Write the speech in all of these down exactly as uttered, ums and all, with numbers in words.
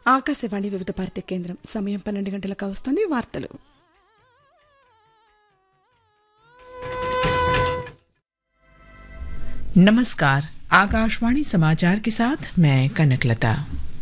ఆకాశవాణి వివిధ భారతి కేంద్రం సమయం పన్నెండు గంటలకు వస్తుంది. వార్తలు. नमस्कार, आकाशवाणी समाचार के साथ मैं कनकलता।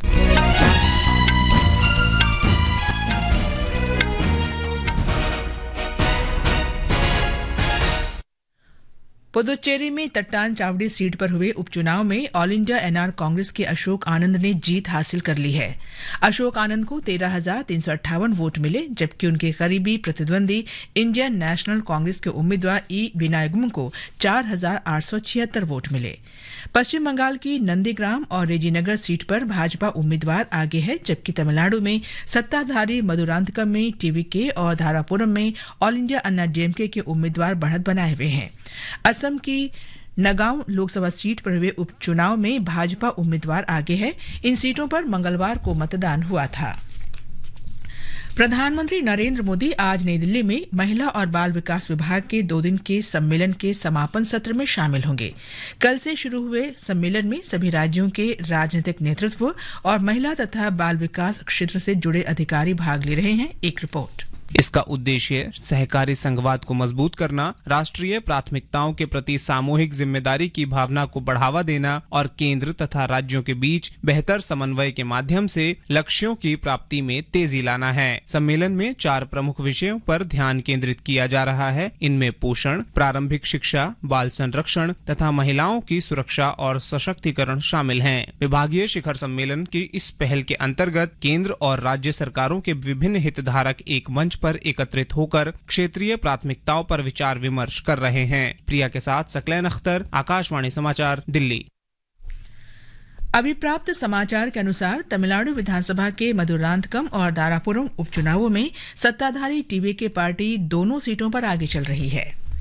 पुदुचेरी में तट्टान चावड़ी सीट पर हुए उपचुनाव में ऑल इंडिया एनआर कांग्रेस के अशोक आनंद ने जीत हासिल कर ली है। अशोक आनंद को तेरह हजार तीन सौ अट्ठावन वोट मिले, जबकि उनके करीबी प्रतिद्वंदी इंडियन नेशनल कांग्रेस के उम्मीदवार ई विनायगम को चार हजार आठ सौ छिहत्तर वोट मिले। पश्चिम बंगाल की नंदीग्राम और रेजीनगर सीट पर भाजपा उम्मीदवार आगे है, जबकि तमिलनाडु में सत्ताधारी मधुरांतकम में टीवीके और धारापुरम में ऑल इंडिया अन्ना डीएमके के उम्मीदवार बढ़त बनाए हुए हैं। असम की नगांव लोकसभा सीट पर हुए उपचुनाव में भाजपा उम्मीदवार आगे है। इन सीटों पर मंगलवार को मतदान हुआ था। प्रधानमंत्री नरेंद्र मोदी आज नई दिल्ली में महिला और बाल विकास विभाग के दो दिन के सम्मेलन के समापन सत्र में शामिल होंगे। कल से शुरू हुए सम्मेलन में सभी राज्यों के राजनीतिक नेतृत्व और महिला तथा बाल विकास क्षेत्र से जुड़े अधिकारी भाग ले रहे हैं। एक रिपोर्ट। इसका उद्देश्य सहकारी संघवाद को मजबूत करना, राष्ट्रीय प्राथमिकताओं के प्रति सामूहिक जिम्मेदारी की भावना को बढ़ावा देना और केंद्र तथा राज्यों के बीच बेहतर समन्वय के माध्यम से लक्ष्यों की प्राप्ति में तेजी लाना है। सम्मेलन में चार प्रमुख विषयों पर ध्यान केंद्रित किया जा रहा है। इनमें पोषण, प्रारंभिक शिक्षा, बाल संरक्षण तथा महिलाओं की सुरक्षा और सशक्तिकरण शामिल हैं। विभागीय शिखर सम्मेलन की इस पहल के अंतर्गत केंद्र और राज्य सरकारों के विभिन्न हितधारक एक मंच पर एकत्रित होकर क्षेत्रीय प्राथमिकताओं पर विचार विमर्श कर रहे हैं। प्रिया के साथ सकलैन अख्तर, आकाशवाणी समाचार, दिल्ली। अभी प्राप्त समाचार के अनुसार तमिलनाडु विधानसभा के मधुरांतकम और दारापुरम उपचुनावों में सत्ताधारी टीवीके पार्टी दोनों सीटों पर आगे चल रही है।